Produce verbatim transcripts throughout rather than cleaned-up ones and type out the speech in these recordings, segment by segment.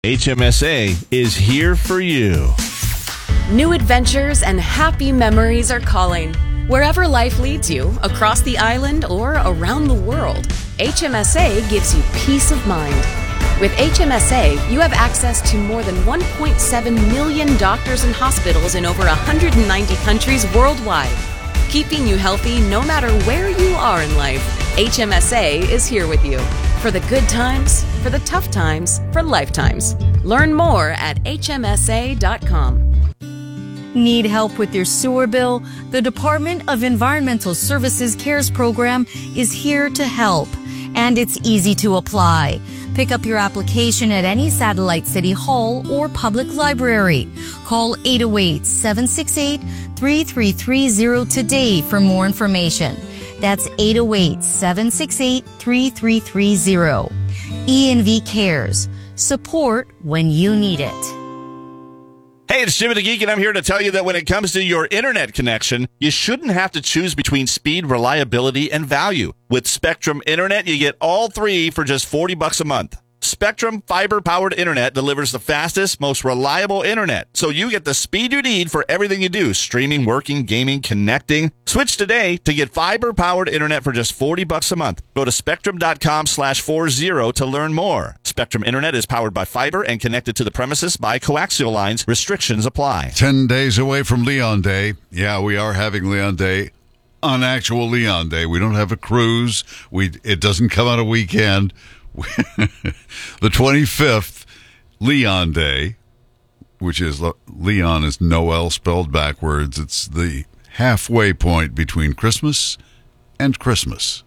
H M S A is here for you. New adventures and happy memories are calling. Wherever life leads you, across the island or around the world, H M S A gives you peace of mind. With H M S A, you have access to more than one point seven million doctors and hospitals in over one hundred ninety countries worldwide. Keeping you healthy no matter where you are in life, H M S A is here with you. For the good times, for the tough times, for lifetimes. Learn more at H M S A dot com. Need help with your sewer bill? The Department of Environmental Services CARES program is here to help, and it's easy to apply. Pick up your application at any Satellite City Hall or public library. Call eight oh eight, seven six eight, three three three zero today for more information. That's eight oh eight, seven six eight, three three three zero. E and V Cares. Support when you need it. Hey, it's Jimmy the Geek, and I'm here to tell you that when it comes to your internet connection, you shouldn't have to choose between speed, reliability, and value. With Spectrum Internet, you get all three for just forty bucks a month. Spectrum fiber-powered internet delivers the fastest, most reliable internet, so you get the speed you need for everything you do, streaming, working, gaming, connecting. Switch today to get fiber-powered internet for just forty bucks a month. Go to spectrum.com slash 40 to learn more. Spectrum Internet is powered by fiber and connected to the premises by coaxial lines. Restrictions apply. Ten days away from Leon Day. Yeah, we are having Leon Day on actual Leon Day. We don't have a cruise. We It doesn't come on a weekend. The twenty-fifth, Leon Day, which is, Leon is Noel spelled backwards. It's the halfway point between Christmas and Christmas.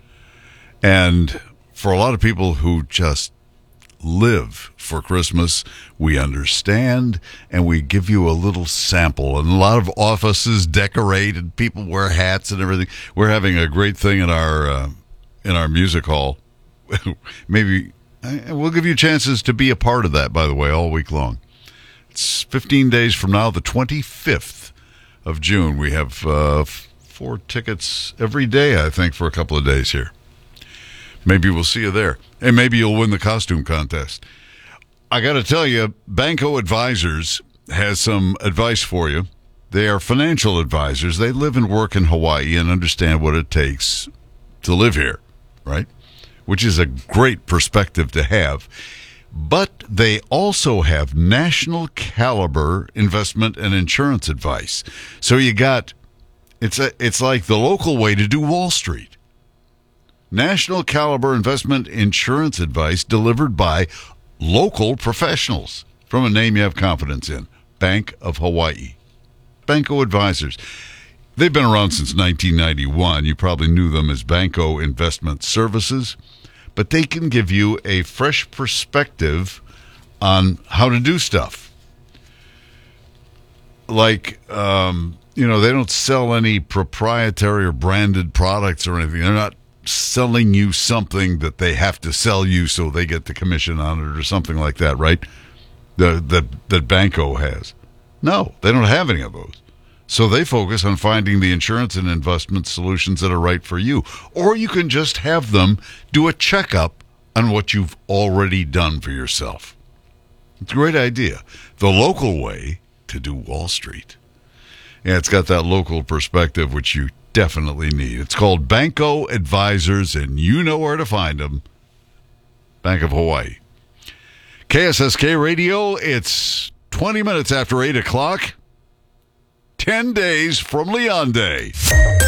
And for a lot of people who just live for Christmas, we understand, and we give you a little sample. And a lot of offices decorate, and people wear hats and everything. We're having a great thing in our uh, in our music hall. Maybe we'll give you chances to be a part of that, by the way, all week long. It's fifteen days from now, the twenty-fifth of June. We have uh, four tickets every day, I think, for a couple of days here. Maybe we'll see you there. And maybe you'll win the costume contest. I got to tell you, Banco Advisors has some advice for you. They are financial advisors. They live and work in Hawaii and understand what it takes to live here, right? Which is a great perspective to have. But they also have national caliber investment and insurance advice. So you got, it's a, it's like the local way to do Wall Street. National caliber investment insurance advice delivered by local professionals from a name you have confidence in, Bank of Hawaii. Banco Advisors. They've been around since nineteen ninety-one. You probably knew them as Banco Investment Services. But they can give you a fresh perspective on how to do stuff. Like, um, you know, they don't sell any proprietary or branded products or anything. They're not selling you something that they have to sell you so they get the commission on it or something like that, right? The, the, that Banco has. No, they don't have any of those. So they focus on finding the insurance and investment solutions that are right for you. Or you can just have them do a checkup on what you've already done for yourself. It's a great idea. The local way to do Wall Street. Yeah, it's got that local perspective, which you definitely need. It's called Banco Advisors, and you know where to find them. Bank of Hawaii. K S S K Radio, it's twenty minutes after eight o'clock. ten days from Leon Day.